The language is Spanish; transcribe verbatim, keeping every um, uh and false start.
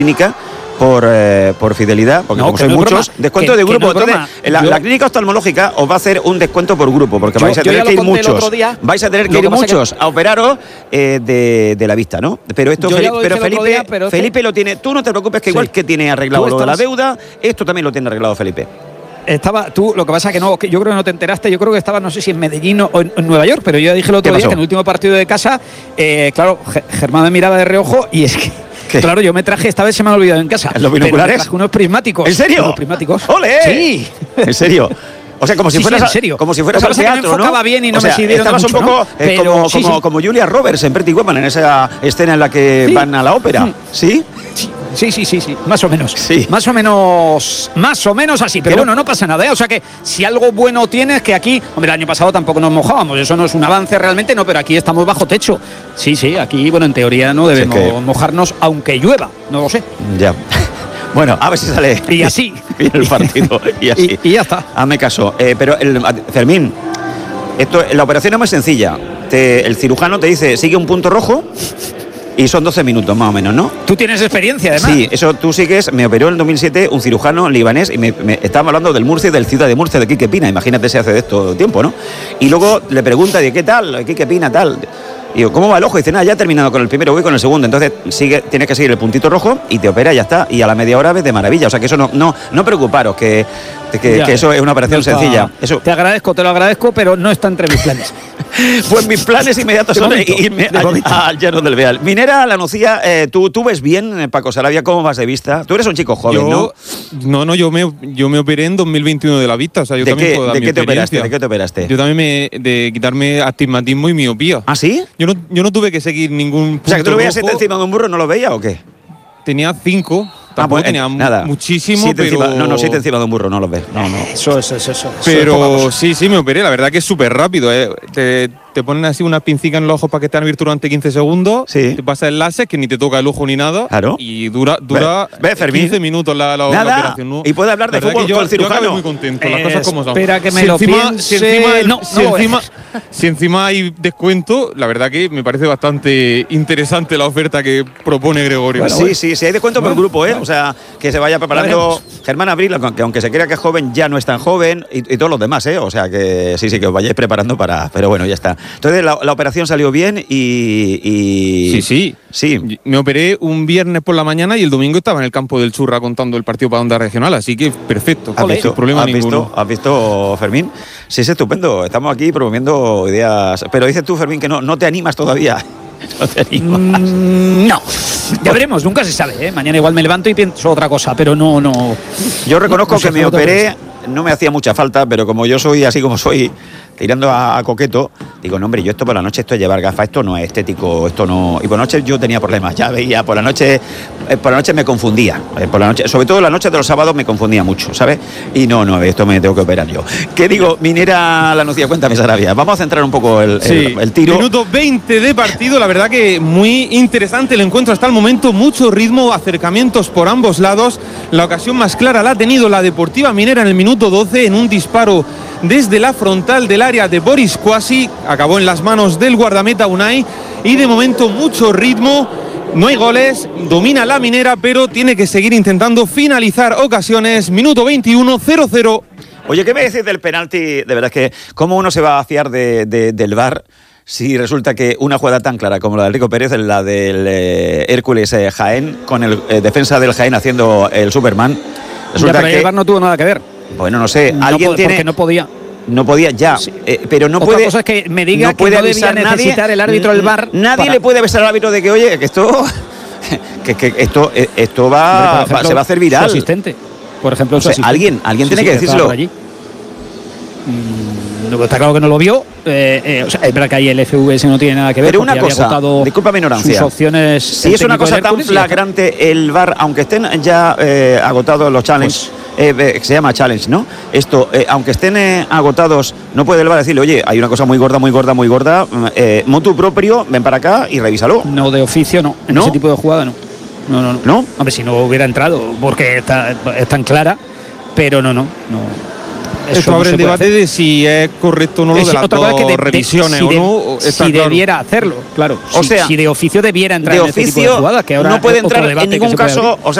clínica por, eh, por fidelidad, porque no, como son muchos, broma, descuento que, de grupo. No Entonces, la, la clínica oftalmológica os va a hacer un descuento por grupo, porque yo, vais a tener que ir muchos. Día, vais a tener que ir muchos que... a operaros eh, de, de la vista, ¿no? Pero esto, Felipe, pero Felipe, día, pero Felipe te... lo tiene. Tú no te preocupes, que sí. igual que tiene arreglado lo de la deuda, esto también lo tiene arreglado Felipe. Estaba tú, lo que pasa es que no, que yo creo que no te enteraste, yo creo que estaba, no sé si en Medellín o en, en Nueva York, pero yo dije el otro día que en el último partido de casa, eh, claro, Germán me miraba de reojo y es que, ¿qué? Claro, yo me traje, esta vez se me ha olvidado en casa. ¿Los binoculares? Me traje unos prismáticos. ¿En serio? Unos prismáticos. ¡Ole! Sí. ¿En serio? O sea, como si sí, fueras, sí, en serio. Como si fueras al teatro, no me enfocaba ¿no? bien y no o sea, me sirvieron estabas mucho, un poco ¿no? eh, Pero, como, sí, como, sí. como Julia Roberts en Pretty Woman, en esa escena en la que sí. van a la ópera. ¿Sí? Sí. Sí, sí, sí, sí, más o menos. Sí. Más o menos, más o menos así. Pero, pero bueno, no pasa nada, ¿eh? O sea que si algo bueno tienes, que aquí, hombre, el año pasado tampoco nos mojábamos, eso no es un avance realmente, no, pero aquí estamos bajo techo. Sí, sí, aquí, bueno, en teoría no debemos sí, que... mojarnos, aunque llueva, no lo sé. Ya. Bueno, a ver si sale. Y así. Bien el partido. Y así. y, y ya está. Hazme caso. Eh, pero, el, Fermín, esto, la operación es muy sencilla. Te, el cirujano te dice, sigue un punto rojo. Y son doce minutos más o menos, ¿no? Tú tienes experiencia, además. Sí, eso tú sigues. Me operó en dos mil siete un cirujano libanés y me, me estábamos hablando del Murcia y del Ciudad de Murcia, de Quique Pina. Imagínate si hace de esto tiempo, ¿no? Y luego le pregunta, de ¿qué tal? Quique Pina, tal. Y digo, ¿cómo va el ojo? Y dice, nada, ya he terminado con el primero, voy con el segundo. Entonces sigue, tienes que seguir el puntito rojo y te opera y ya está. Y a la media hora ves de maravilla. O sea que eso no, no, no preocuparos, que, que, ya, que eso es una operación no está, sencilla. Eso. Te agradezco, te lo agradezco, pero no está entre mis planes. Pues mis planes inmediatos son irme al Llano del Beal. Minera Lanucía, eh, ¿tú, ¿tú ves bien, Paco Sarabia? ¿Cómo vas de vista? Tú eres un chico joven, yo, ¿no? No, no, yo me, yo me operé en dos mil veintiuno de la vista. O sea, yo ¿De, también qué, puedo dar ¿de mi qué te experiencia. operaste? ¿De qué te operaste? Yo también me, de quitarme astigmatismo y miopía. ¿Ah, sí? Yo no, yo no tuve que seguir ningún punto. O sea, que tú lo veías rojo. encima de un burro, ¿no lo veía o qué? Tenía cinco. Tampoco ah, pues, tenía nada. muchísimo, siete pero... Encima, no, no, siete encima de un burro, no lo ves. No, no. Eso es eso, eso, eso. Pero eso sí, sí, me operé. La verdad que es súper rápido. ¿eh? Te, te ponen así una pincita en los ojos para que estén abiertos durante quince segundos. Sí. Te pasa el láser, que ni te toca el ojo ni nada. Claro. Y dura, dura ve, ve, quince minutos la, la, nada. la operación. ¿no? Y puede hablar de fútbol yo, con el cirujano. Yo acabé muy contento, las eh, cosas como son. Espera que me si lo encima, piense. Si encima, el, no, si, no encima, si encima hay descuento, la verdad que me parece bastante interesante la oferta que propone Gregorio. Bueno, sí, bueno. sí, sí, hay descuento bueno, por grupo, ¿eh? Bueno. O sea, que se vaya preparando Germán Abril, que aunque se crea que es joven, ya no es tan joven, y, y todos los demás, ¿eh? O sea, que sí, sí, que os vayáis preparando para... Pero bueno, ya está. Entonces, la, la operación salió bien y, y... Sí, sí. Sí. Me operé un viernes por la mañana y el domingo estaba en el campo del Churra contando el partido para Onda Regional, así que perfecto. ¿Has visto, problema ¿has ninguno. Visto, ¿Has visto, Fermín? Sí, es estupendo. Estamos aquí promoviendo ideas. Pero dices tú, Fermín, que no, no te animas todavía. No te animas. Mm, no. Ya veremos, nunca se sabe, ¿eh? Mañana igual me levanto y pienso otra cosa, pero no, no. Yo reconozco no, no que me operé, no me hacía mucha falta, pero como yo soy así como soy, tirando a, a coqueto, digo, no, hombre, yo esto por la noche, esto es llevar gafas, esto no es estético, esto no... Y por la noche yo tenía problemas, ya veía, por la noche eh, por la noche me confundía, eh, por la noche, sobre todo la noche de los sábados me confundía mucho, ¿sabes? Y no, no, esto me tengo que operar yo. ¿Qué digo? Minera Lanucía, cuéntame, Sarabia, vamos a centrar un poco el, sí, el, el tiro. Minuto veinte de partido, la verdad que muy interesante el encuentro hasta el momento, mucho ritmo, acercamientos por ambos lados. La ocasión más clara la ha tenido la Deportiva Minera en el minuto doce en un disparo desde la frontal del área de Boris Kwasi, acabó en las manos del guardameta Unai y de momento mucho ritmo, no hay goles, domina la Minera, pero tiene que seguir intentando finalizar ocasiones. Minuto veintiuno, cero cero. Oye, ¿qué me decís del penalti? De verdad es que cómo uno se va a fiar de, de, del V A R si resulta que una jugada tan clara como la de Rico Pérez, la del eh, Hércules eh, Jaén, con el eh, defensa del Jaén haciendo el Superman, resulta ya, pero que el V A R no tuvo nada que ver. Bueno, no sé, no alguien pod- tiene... Porque no podía. No podía, ya, sí. eh, pero no Otra puede... cosa es que me diga no que puede no debía necesitar nadie, el árbitro del V A R. Nadie para... le puede avisar al árbitro de que, oye, que esto... que, que esto, esto va, ejemplo, va, se va a hacer viral. Su asistente. Por ejemplo, o sea, asistente. alguien, alguien sí, tiene sí, que decírselo. Mm, está claro que no lo vio. Eh, eh, o sea, es verdad que ahí el F V S no tiene nada que ver. Pero una cosa, disculpa mi ignorancia. Sus opciones. Si es una cosa tan flagrante, el V A R, aunque estén ya eh, agotados los challenges, pues, eh, eh, se llama challenge, ¿no? Esto, eh, aunque estén eh, agotados, no puede el V A R decirle, oye, hay una cosa muy gorda, muy gorda, muy gorda, eh, motu propio, ven para acá y revísalo. No, de oficio no. En ¿No? ese tipo de jugada no. No, no, no. ¿No? Hombre, si no hubiera entrado, porque está, es tan clara, pero no, no, no. Esto abre el debate de si es correcto o no lo de las dos revisiones si de, o no. Está si claro. debiera hacerlo, claro. O si, sea, si de oficio debiera entrar de en oficio este tipo de jugadas, que ahora no puede entrar en ningún caso. O sea,